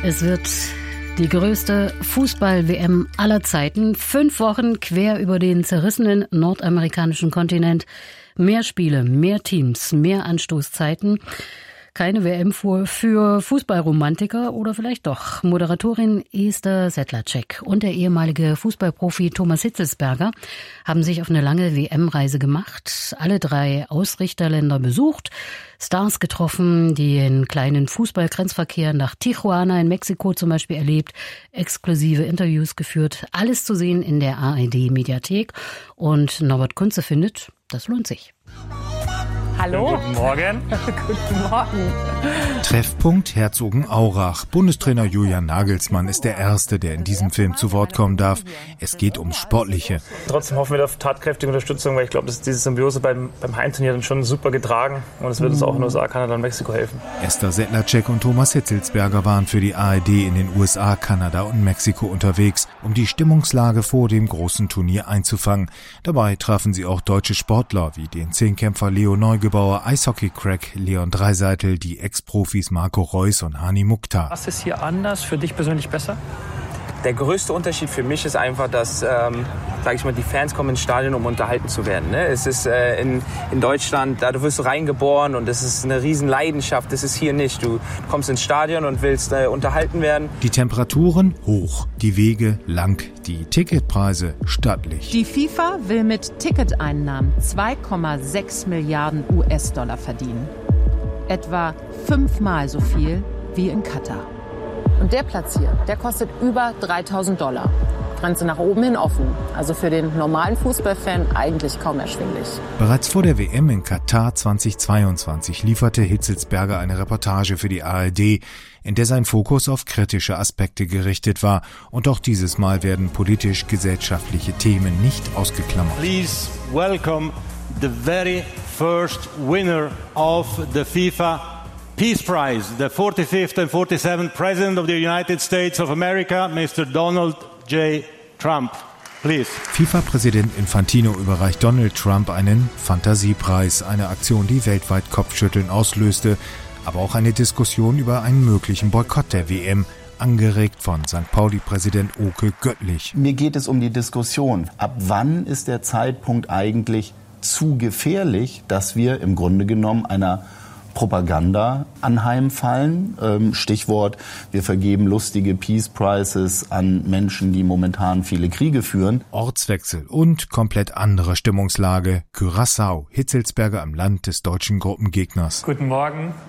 Es wird die größte Fußball-WM aller Zeiten. 5 Wochen quer über den zerrissenen nordamerikanischen Kontinent. Mehr Spiele, mehr Teams, mehr Anstoßzeiten. Keine WM für Fußballromantiker oder vielleicht doch. Moderatorin Esther Sedlacek und der ehemalige Fußballprofi Thomas Hitzelsberger haben sich auf eine lange WM-Reise gemacht, alle 3 Ausrichterländer besucht, Stars getroffen, den kleinen Fußballgrenzverkehr nach Tijuana in Mexiko zum Beispiel erlebt, exklusive Interviews geführt. Alles zu sehen in der ARD-Mediathek. Und Norbert Kunze findet, das lohnt sich. Hallo. Guten Morgen. Guten Morgen. Treffpunkt Herzogenaurach. Bundestrainer Julian Nagelsmann ist der Erste, der in diesem Film zu Wort kommen darf. Es geht ums Sportliche. Trotzdem hoffen wir auf tatkräftige Unterstützung, weil ich glaube, dass diese Symbiose beim Heimturnier dann schon super getragen und es wird uns auch in den USA, Kanada und Mexiko helfen. Esther Sedlacek und Thomas Hitzelsberger waren für die ARD in den USA, Kanada und Mexiko unterwegs, um die Stimmungslage vor dem großen Turnier einzufangen. Dabei trafen sie auch deutsche Sportler wie den Zehnkämpfer Leo Neugebauer, Eishockey-Crack Leon Dreiseitel, die Ex-Profis Marco Reus und Hani Mukhtar. Was ist hier anders, für dich persönlich besser? Der größte Unterschied für mich ist einfach, dass die Fans kommen ins Stadion, um unterhalten zu werden. Ne? Es ist in Deutschland, da wirst du reingeboren und es ist eine riesen Leidenschaft. Das ist hier nicht. Du kommst ins Stadion und willst unterhalten werden. Die Temperaturen hoch, die Wege lang, die Ticketpreise stattlich. Die FIFA will mit Ticketeinnahmen 2,6 Milliarden US-Dollar verdienen. Etwa 5-mal so viel wie in Katar. Und der Platz hier, der kostet über $3.000. Grenze nach oben hin offen. Also für den normalen Fußballfan eigentlich kaum erschwinglich. Bereits vor der WM in Katar 2022 lieferte Hitzelsberger eine Reportage für die ARD, in der sein Fokus auf kritische Aspekte gerichtet war. Und auch dieses Mal werden politisch-gesellschaftliche Themen nicht ausgeklammert. Please welcome the very first winner of the FIFA Peace Prize, the 45th and 47th President of the United States of America, Mr. Donald J. Trump. Please. FIFA-Präsident Infantino überreicht Donald Trump einen Fantasiepreis, eine Aktion, die weltweit Kopfschütteln auslöste, aber auch eine Diskussion über einen möglichen Boykott der WM, angeregt von St. Pauli-Präsident Oke Göttlich. Mir geht es um die Diskussion. Ab wann ist der Zeitpunkt eigentlich zu gefährlich, dass wir im Grunde genommen einer Propaganda anheimfallen. Stichwort, wir vergeben lustige Peace Prizes an Menschen, die momentan viele Kriege führen. Ortswechsel und komplett andere Stimmungslage. Curaçao, Hitzelsberger im Land des deutschen Gruppengegners. Guten Morgen.